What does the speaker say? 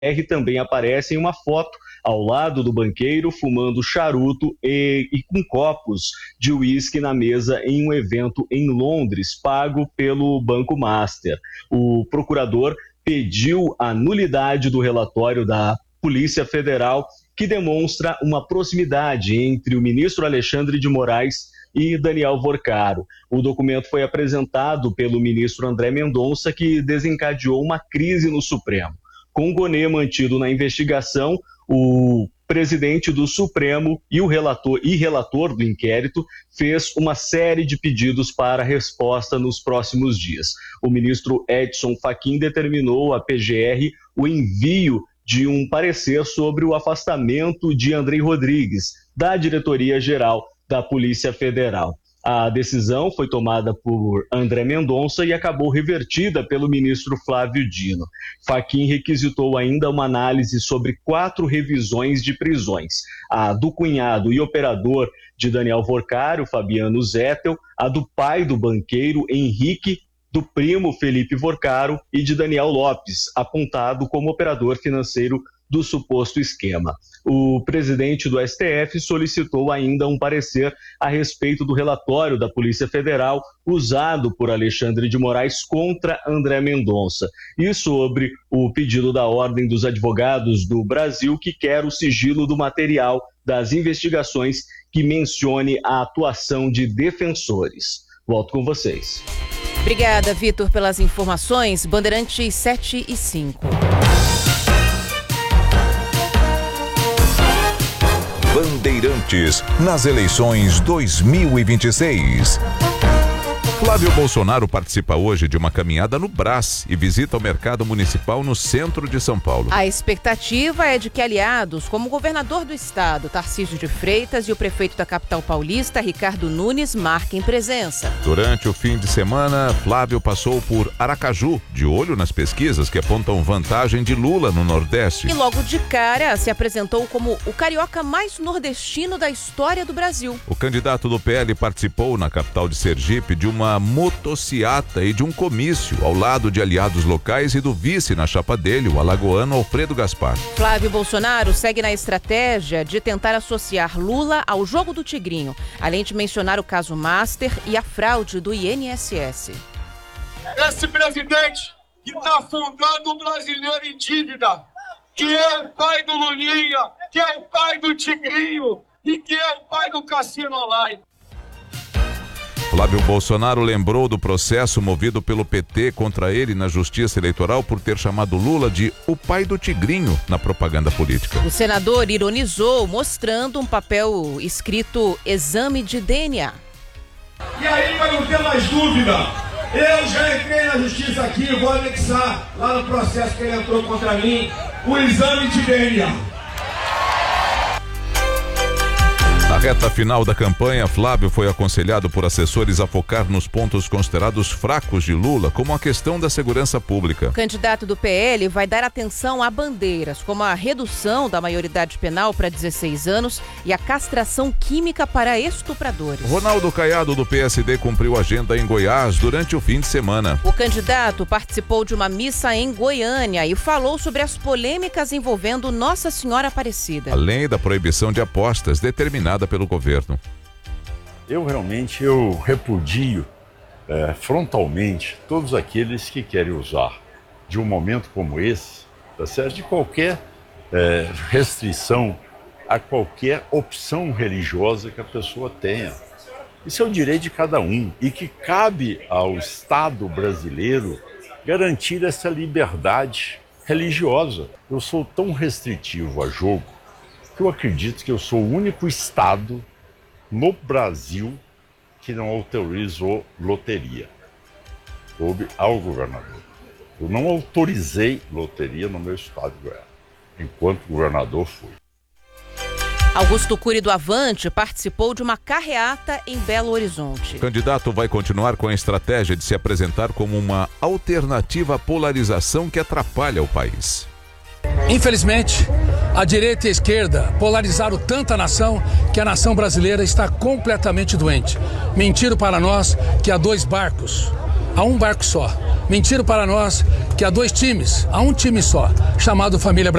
R também aparece em uma foto ao lado do banqueiro, fumando charuto e com copos de uísque na mesa em um evento em Londres, pago pelo Banco Master. O procurador pediu a nulidade do relatório da Polícia Federal, que demonstra uma proximidade entre o ministro Alexandre de Moraes e Daniel Vorcaro. O documento foi apresentado pelo ministro André Mendonça, que desencadeou uma crise no Supremo. Com Gonê mantido na investigação, o presidente do Supremo e o relator do inquérito fez uma série de pedidos para resposta nos próximos dias. O ministro Edson Fachin determinou à PGR o envio de um parecer sobre o afastamento de Andrei Rodrigues da diretoria-geral da Polícia Federal. A decisão foi tomada por André Mendonça e acabou revertida pelo ministro Flávio Dino. Fachin requisitou ainda uma análise sobre 4 revisões de prisões: a do cunhado e operador de Daniel Vorcaro, Fabiano Zettel, a do pai do banqueiro Henrique, do primo Felipe Vorcaro e de Daniel Lopes, apontado como operador financeiro do suposto esquema. O presidente do STF solicitou ainda um parecer a respeito do relatório da Polícia Federal usado por Alexandre de Moraes contra André Mendonça e sobre o pedido da Ordem dos Advogados do Brasil, que quer o sigilo do material das investigações que mencione a atuação de defensores. Volto com vocês. Obrigada, Vitor, pelas informações. Bandeirantes 7 e 5. Bandeirantes nas eleições 2026. Flávio Bolsonaro participa hoje de uma caminhada no Brás e visita o mercado municipal no centro de São Paulo. A expectativa é de que aliados como o governador do estado, Tarcísio de Freitas, e o prefeito da capital paulista, Ricardo Nunes, marquem presença. Durante o fim de semana, Flávio passou por Aracaju, de olho nas pesquisas que apontam vantagem de Lula no Nordeste. E logo de cara se apresentou como o carioca mais nordestino da história do Brasil. O candidato do PL participou na capital de Sergipe de uma motociata e de um comício ao lado de aliados locais e do vice na chapa dele, o alagoano Alfredo Gaspar. Flávio Bolsonaro segue na estratégia de tentar associar Lula ao jogo do Tigrinho, além de mencionar o caso Master e a fraude do INSS. Esse presidente que está afundando o brasileiro em dívida, que é o pai do Lulinha, que é o pai do Tigrinho e que é o pai do Cassino Online. Flávio Bolsonaro lembrou do processo movido pelo PT contra ele na Justiça Eleitoral por ter chamado Lula de o pai do Tigrinho na propaganda política. O senador ironizou, mostrando um papel escrito exame de DNA. E aí, para não ter mais dúvida, eu já entrei na Justiça aqui, vou anexar lá no processo que ele entrou contra mim, o exame de DNA. Na reta final da campanha, Flávio foi aconselhado por assessores a focar nos pontos considerados fracos de Lula, como a questão da segurança pública. O candidato do PL vai dar atenção a bandeiras, como a redução da maioridade penal para 16 anos e a castração química para estupradores. Ronaldo Caiado, do PSD, cumpriu agenda em Goiás durante o fim de semana. O candidato participou de uma missa em Goiânia e falou sobre as polêmicas envolvendo Nossa Senhora Aparecida. Além da proibição de apostas determinada pelo governo. Eu repudio frontalmente todos aqueles que querem usar de um momento como esse, tá certo? De qualquer restrição a qualquer opção religiosa que a pessoa tenha. Isso é o direito de cada um e que cabe ao Estado brasileiro garantir essa liberdade religiosa. Eu sou tão restritivo a jogo que eu acredito que eu sou o único estado no Brasil que não autorizou loteria. Coube ao governador. Eu não autorizei loteria no meu estado de Goiás, enquanto governador fui. Augusto Cury do Avante participou de uma carreata em Belo Horizonte. O candidato vai continuar com a estratégia de se apresentar como uma alternativa à polarização que atrapalha o país. Infelizmente, a direita e a esquerda polarizaram tanto a nação que a nação brasileira está completamente doente. Mentiram para nós que há 2 barcos, há um barco só. Mentiram para nós que há dois times, há um time só, chamado Família Brasileira.